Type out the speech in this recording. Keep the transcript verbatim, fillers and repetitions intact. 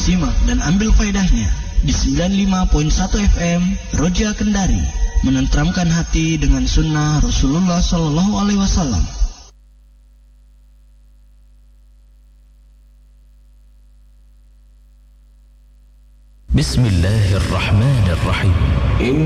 Simak dan ambil faedahnya di sembilan puluh lima koma satu F M Roja Kendari, menenteramkan hati dengan sunnah Rasulullah Sallallahu Alaihi Wasallam. Bismillahirrahmanirrahim.